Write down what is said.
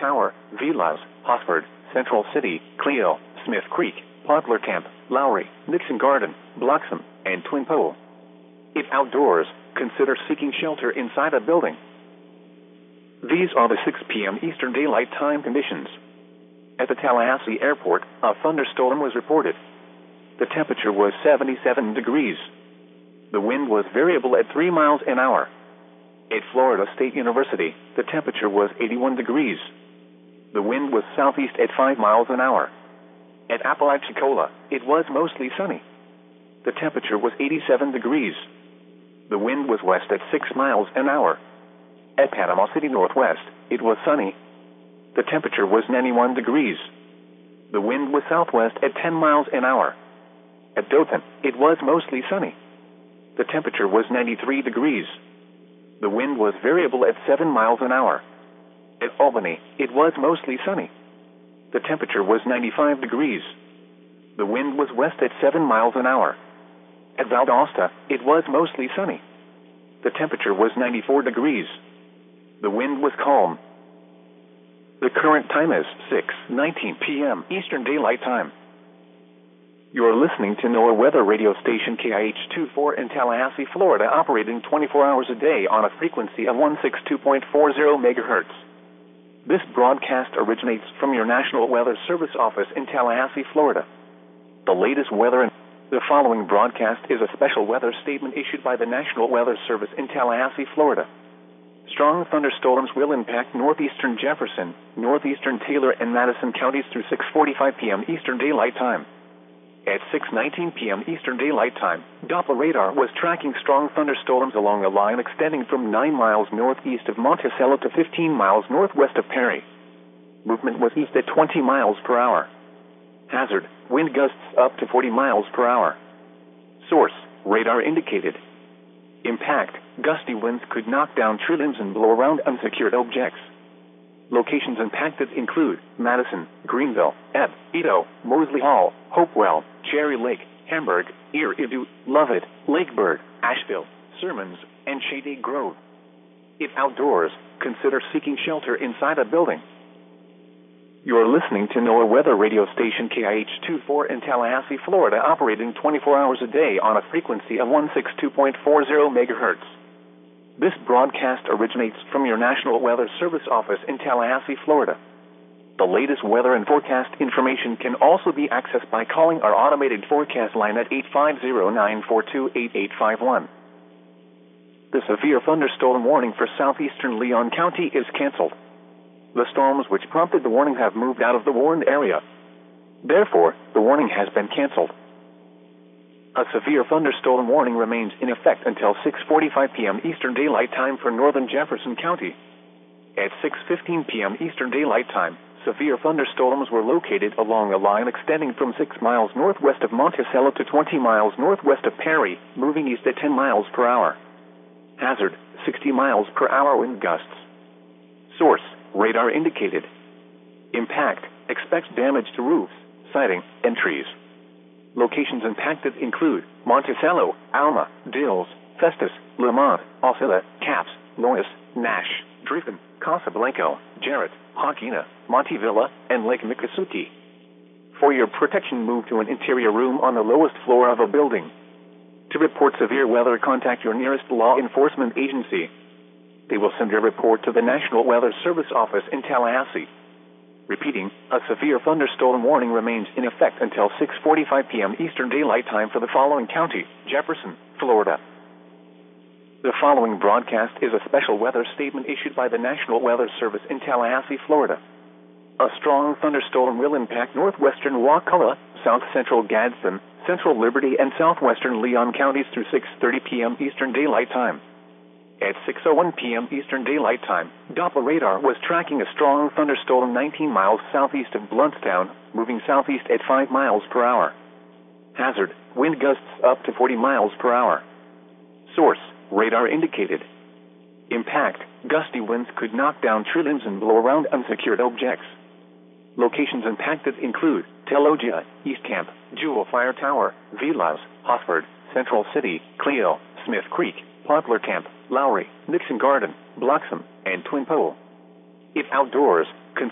Tower, Villas, Hosford, Central City, Clio, Smith Creek, Poplar Camp, Lowry, Nixon Garden, Bloxham, and Twin Pole. If outdoors, consider seeking shelter inside a building. These are the 6 p.m. Eastern Daylight Time conditions. At the Tallahassee Airport, a thunderstorm was reported. The temperature was 77 degrees. The wind was variable at 3 miles an hour. At Florida State University, the temperature was 81 degrees. The wind was southeast at 5 miles an hour. At Apalachicola, it was mostly sunny. The temperature was 87 degrees. The wind was west at 6 miles an hour. At Panama City Northwest, it was sunny. The temperature was 91 degrees. The wind was southwest at 10 miles an hour. At Dothan, it was mostly sunny. The temperature was 93 degrees. The wind was variable at 7 miles an hour. At Albany, it was mostly sunny. The temperature was 95 degrees. The wind was west at 7 miles an hour. At Valdosta, it was mostly sunny. The temperature was 94 degrees. The wind was calm. The current time is 6:19 p.m. Eastern Daylight Time. You are listening to NOAA weather radio station KIH-24 in Tallahassee, Florida, operating 24 hours a day on a frequency of 162.40 megahertz. This broadcast originates from your National Weather Service office in Tallahassee, Florida. The latest weather. The following broadcast is a special weather statement issued by the National Weather Service in Tallahassee, Florida. Strong thunderstorms will impact northeastern Jefferson, northeastern Taylor, and Madison counties through 6:45 p.m. Eastern Daylight Time. At 6:19 p.m. Eastern Daylight Time, Doppler radar was tracking strong thunderstorms along a line extending from 9 miles northeast of Monticello to 15 miles northwest of Perry. Movement was east at 20 miles per hour. Hazard, wind gusts up to 40 miles per hour. Source, radar indicated. Impact, gusty winds could knock down tree limbs and blow around unsecured objects. Locations impacted include Madison, Greenville, Ebb, Edo, Mosley Hall, Hopewell, Cherry Lake, Hamburg, Ear Idu, Lovett, Lakebird, Asheville, Sermons, and Shady Grove. If outdoors, consider seeking shelter inside a building. You are listening to NOAA weather radio station KIH-24 in Tallahassee, Florida, operating 24 hours a day on a frequency of 162.40 megahertz. This broadcast originates from your National Weather Service office in Tallahassee, Florida. The latest weather and forecast information can also be accessed by calling our automated forecast line at 850-942-8851. The severe thunderstorm warning for southeastern Leon County is canceled. The storms which prompted the warning have moved out of the warned area. Therefore, the warning has been canceled. A severe thunderstorm warning remains in effect until 6:45 p.m. Eastern Daylight Time for northern Jefferson County. At 6:15 p.m. Eastern Daylight Time, severe thunderstorms were located along a line extending from 6 miles northwest of Monticello to 20 miles northwest of Perry, moving east at 10 miles per hour. Hazard, 60 miles per hour wind gusts. Source, radar indicated. Impact, expects damage to roofs, siding, and trees. Locations impacted include Monticello, Alma, Dills, Festus, Lemont, Osceola, Caps, Lois, Nash, Driffen, Casablanca, Jarrett, Hawkina, Montevilla, and Lake Miccosukee. For your protection, move to an interior room on the lowest floor of a building. To report severe weather, contact your nearest law enforcement agency. They will send your report to the National Weather Service office in Tallahassee. Repeating, a severe thunderstorm warning remains in effect until 6:45 p.m. Eastern Daylight Time for the following county: Jefferson, Florida. The following broadcast is a special weather statement issued by the National Weather Service in Tallahassee, Florida. A strong thunderstorm will impact northwestern Wakulla, south central Gadsden, central Liberty, and southwestern Leon counties through 6:30 p.m. Eastern Daylight Time. At 6:01 p.m. Eastern Daylight Time, Doppler radar was tracking a strong thunderstorm 19 miles southeast of Blountstown, moving southeast at 5 miles per hour. Hazard, wind gusts up to 40 miles per hour. Source, radar indicated. Impact, gusty winds could knock down tree limbs and blow around unsecured objects. Locations impacted include Telogia, East Camp, Jewel Fire Tower, Villas, Hosford, Central City, Clio, Smith Creek, Poplar Camp, Lowry, Nixon Garden, Bloxham, and Twin Pole. If outdoors,